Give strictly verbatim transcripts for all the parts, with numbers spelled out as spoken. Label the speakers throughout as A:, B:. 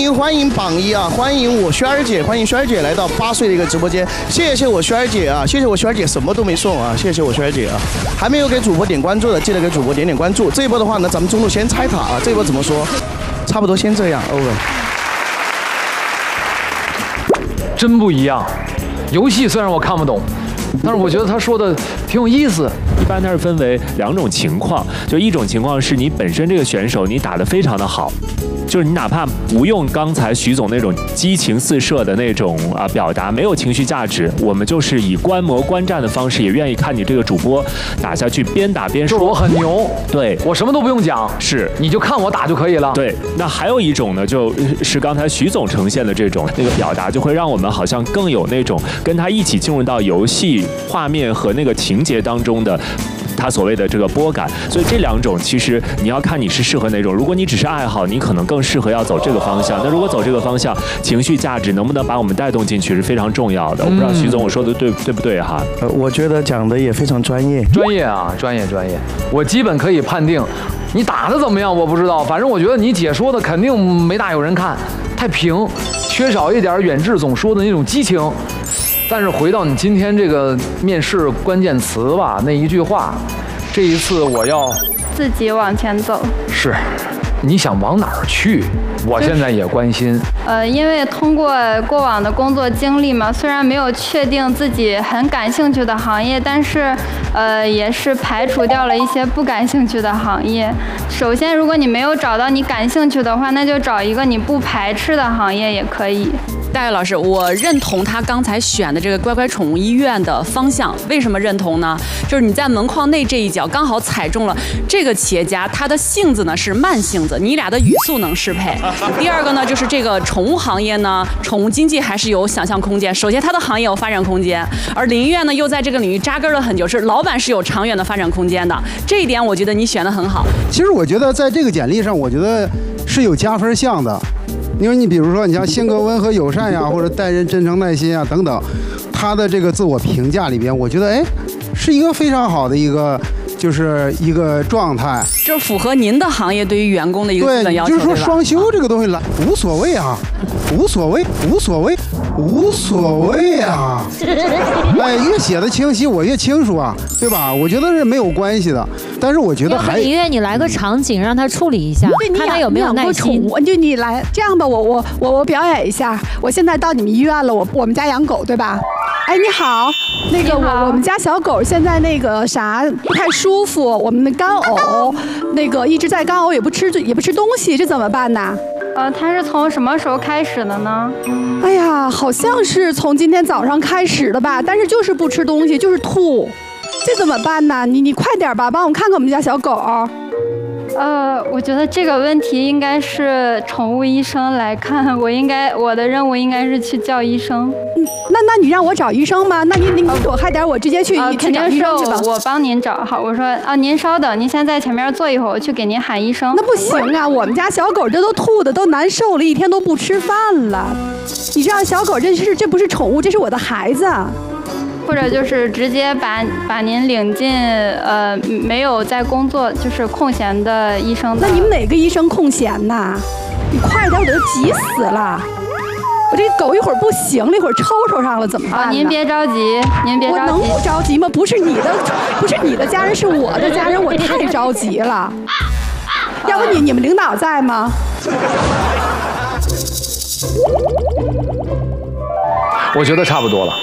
A: 迎欢迎榜一啊，欢迎我轩儿姐，欢迎轩儿姐来到八岁的一个直播间，谢谢我轩儿姐啊，谢谢我轩儿姐什么都没送啊，谢谢我轩儿姐啊，还没有给主播点关注的，记得给主播点点关注。这一波的话呢，咱们中路先拆塔啊，这一波怎么说？差不多先这样 ，over。
B: 真不一样，游戏虽然我看不懂，但是我觉得他说的挺有意思。
C: 一般它是分为两种情况，就一种情况是你本身这个选手你打得非常的好。就是你哪怕不用刚才徐总那种激情四射的那种啊表达，没有情绪价值，我们就是以观摩观战的方式，也愿意看你这个主播打下去，边打边说。
B: 就是我很牛，
C: 对
B: 我什么都不用讲，
C: 是
B: 你就看我打就可以了。
C: 对，那还有一种呢，就是刚才徐总呈现的这种那个表达，就会让我们好像更有那种跟他一起进入到游戏画面和那个情节当中的。他所谓的这个波感，所以这两种其实你要看你是适合哪种。如果你只是爱好，你可能更适合要走这个方向。那如果走这个方向，情绪价值能不能把我们带动进去是非常重要的。我不知道徐总我说的对对不对哈？
A: 呃，我觉得讲的也非常专业。
B: 专业啊，专业专业。我基本可以判定，你打的怎么样我不知道，反正我觉得你解说的肯定没大有人看，太平，缺少一点远志总说的那种激情。但是回到你今天这个面试关键词吧，那一句话，这一次我要
D: 自己往前走。
B: 是，你想往哪儿去？我现在也关心。
D: 呃，因为通过过往的工作经历嘛，虽然没有确定自己很感兴趣的行业，但是呃，也是排除掉了一些不感兴趣的行业。首先，如果你没有找到你感兴趣的话，那就找一个你不排斥的行业也可以。
E: 大卫老师，我认同他刚才选的这个乖乖宠物医院的方向。为什么认同呢？就是你在门框内这一脚刚好踩中了这个企业家，他的性子呢是慢性子，你俩的语速能适配。第二个呢，就是这个宠物行业呢，宠物经济还是有想象空间。首先，它的行业有发展空间，而林医院呢又在这个领域扎根了很久，是老板是有长远的发展空间的。这一点我觉得你选得很好。
F: 其实我觉得在这个简历上，我觉得是有加分项的。因为你比如说，你像性格温和友善呀，或者待人真诚耐心啊等等，他的这个自我评价里边，我觉得哎，是一个非常好的一个，就是一个状态。
E: 这符合您的行业对于员工的一个基本要求，
F: 对，就是说双休这个东西来无所谓啊，无所谓，无所谓，无所谓啊。哎，越写的清晰，我越清楚啊，对吧？我觉得是没有关系的，但是我觉得还
G: 宁愿你来个场景让他处理一下，看他有没有耐心。
H: 就你来这样吧，我我我我表演一下。我现在到你们医院了，我我们家养狗，对吧？哎，你好，那个我我们家小狗现在那个啥不太舒服，我们的干呕，那个一直在干呕，也不吃也不吃东西，这怎么办呢？
D: 呃，它是从什么时候开始的呢？
H: 哎呀，好像是从今天早上开始的吧，但是就是不吃东西，就是吐，这怎么办呢？你你快点吧，帮我看看我们家小狗。
D: 呃，我觉得这个问题应该是宠物医生来看，我应该我的任务应该是去叫医生。
H: 嗯，那那你让我找医生吗？那你你躲开点，我直接去
D: 呃、
H: 去找医生去吧。
D: 我我帮您找好，我说啊，您稍等，您先在前面坐一会儿，我去给您喊医生。
H: 那不行啊，我们家小狗这都吐的都难受了，一天都不吃饭了。你这样小狗这是这不是宠物，这是我的孩子。
D: 或者就是直接把把您领进呃没有在工作就是空闲的医生。
H: 那你们哪个医生空闲呐？你快点，我都急死了！我这狗一会儿不行了，一会儿抽抽上了怎么办呢？
D: 啊，您别着急，您别着急。
H: 我能不着急吗？不是你的，不是你的家人，是我的家人，我太着急了。要不你你们领导在吗？
B: 我觉得差不多了。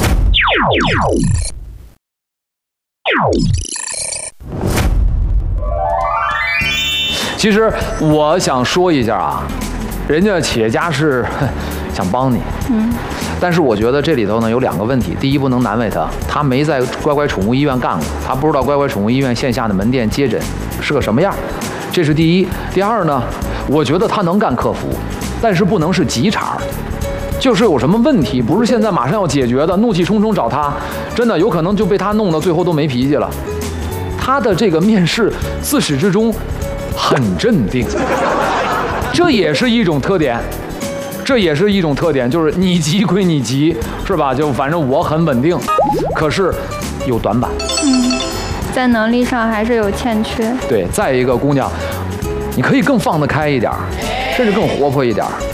B: 其实我想说一下啊，人家企业家是想帮你，嗯，但是我觉得这里头呢有两个问题。第一，不能难为他，他没在乖乖宠物医院干过，他不知道乖乖宠物医院线下的门店接诊是个什么样，这是第一。第二呢，我觉得他能干客服，但是不能是急茬。就是有什么问题，不是现在马上要解决的，怒气冲冲找他，真的有可能就被他弄得最后都没脾气了。他的这个面试自始至终很镇定，这也是一种特点，这也是一种特点，就是你急归你急，是吧？就反正我很稳定，可是有短板。
D: 嗯，在能力上还是有欠缺。
B: 对，再一个姑娘，你可以更放得开一点，甚至更活泼一点。